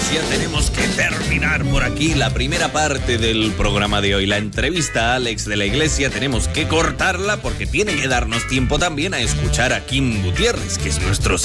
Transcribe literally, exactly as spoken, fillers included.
Iglesia, tenemos que terminar por aquí la primera parte del programa de hoy. La entrevista a Alex de la Iglesia tenemos que cortarla porque tiene que darnos tiempo también a escuchar a Kim Gutiérrez, que es nuestro